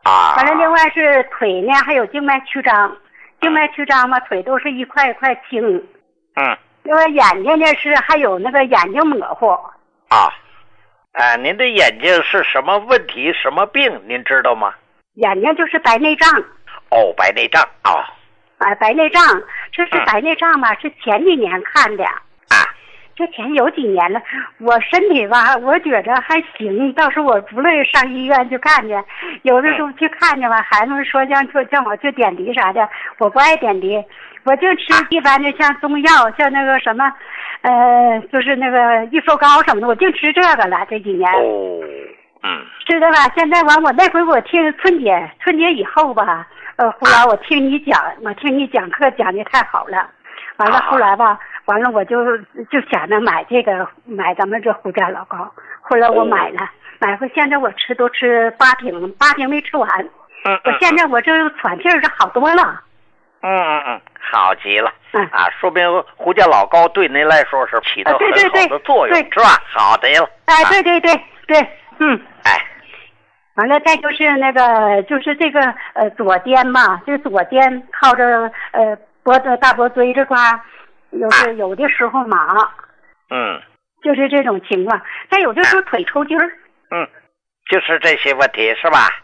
啊。 完了，另外是腿呢，还有静脉曲张，静脉曲张嘛，腿都是一块一块青。 嗯。 另外眼睛呢是还有那个眼睛模糊。 啊。您的眼睛是什么问题？什么病？您知道吗？ 眼睛就是白内障。 哦，白内障啊。 白内障，这是白内障嘛？是前几年看的。这前有几年了，我身体吧，我觉着还行，倒是我不乐意上医院去看去，有的时候去看去吧，孩子们说叫我去点滴啥的，我不爱点滴，我就吃一般的像中药，像那个什么，就是那个益寿膏什么的，我就吃这个了这几年。 哦， 知道吧？现在完，我那回我听春节以后吧，后来我听你讲课讲的太好了，完了后来吧。完了，我就想着买咱们这胡家老膏。后来我买了，买回现在我都吃8瓶没吃完。我现在我这喘气儿是好多了。 好极了。说明胡家老膏对您来说是起到很好的作用，是吧？好的了。 对。完了，再就是那个，就是这个左肩嘛，这左肩靠着大脖椎这块。有的时候麻，就是这种情况。再有的时候腿抽筋儿， 就是这些问题是吧？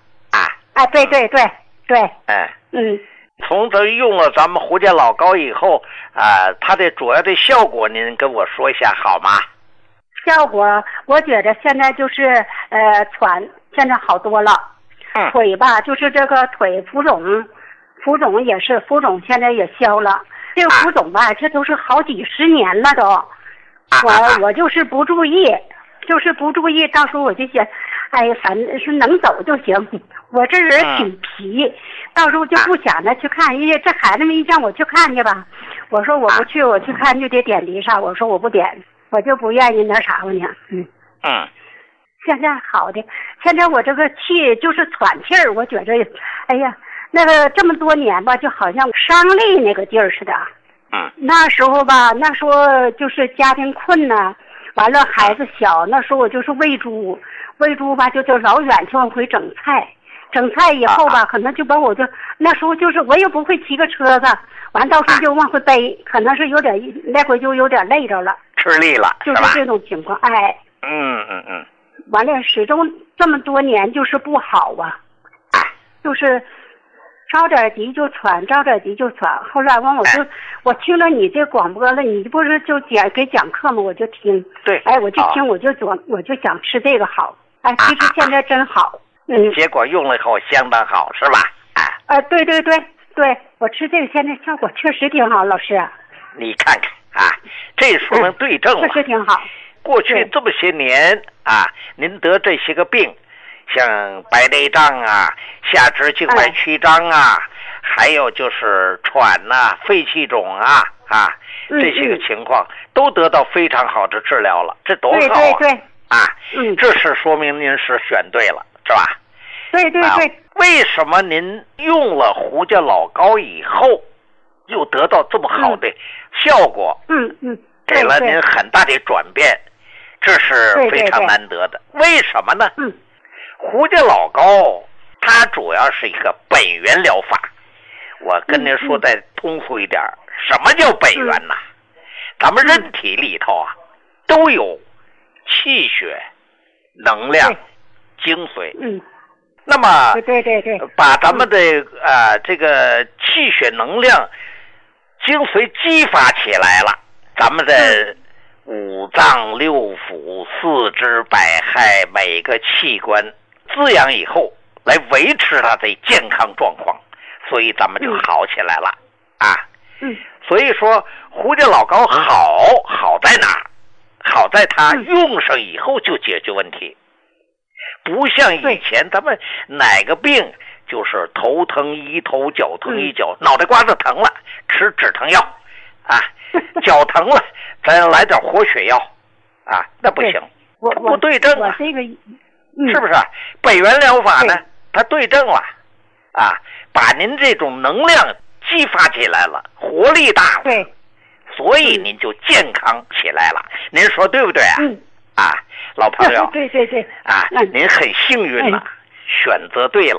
对， 从这用了咱们胡家老膏以后，它的主要的效果您跟我说一下好吗？ 效果我觉得现在就是喘，现在好多了。腿吧，就是这个腿浮肿也是浮肿，现在也消了。这个浮肿吧，这都是好几十年了都，我就是不注意，到时候我就想，反正是能走就行。我这人挺皮，到时候就不想着去看，因为这孩子们一让我去看去吧，我说我不去，我去看就得点滴啥，我说我不点，我就不愿意那啥呢。现在好的，现在我这个气就是喘气儿，我觉着，哎呀。那个这么多年吧，就好像伤累那个劲儿似的。那时候吧，就是家庭困难，完了孩子小，那时候我就是喂猪吧，就老远去往回整菜以后吧，可能就把我那时候就是我也不会骑个车子，完到时候就往回背，可能是有点那回就有点累着了， 吃力了， 就是这种情况。完了始终这么多年就是不好啊，就是着点急就喘，后来完我听了你这广播了，你不是就给讲课吗？我就听， 对， 我就听，我就想吃这个好，其实现在真好， 结果用了以后相当好，是吧？ 对，我吃这个现在效果确实挺好，老师。 你看看这说明对症了， 确实挺好。 过去这么些年您得这些个病。像白内障下肢静脉曲张还有就是喘肺气肿这些个情况都得到非常好的治疗了，这多好这是说明您是选对了，是吧？ 对。 为什么您用了胡家老膏以后又得到这么好的效果？给了您很大的转变，这是非常难得的。为什么呢？胡家老膏它主要是一个本源疗法，我跟您说再通俗一点，什么叫本源呢？咱们人体里头都有气血、能量、精髓。那么把咱们的这个气血、能量、精髓激发起来了，咱们的五脏六腑、四肢百骸每个器官滋养以后，来维持它的健康状况，所以咱们就好起来了所以说胡家老膏好在哪？好在它用上以后就解决问题，不像以前咱们哪个病就是头疼一头，脚疼一脚，脑袋瓜子疼了吃止疼药脚疼了咱来点活血药那不行，不对症是不是？本源疗法呢，它对症了把您这种能量激发起来了，活力大了，所以您就健康起来了。您说对不对老朋友， 对您很幸运了，选择对了。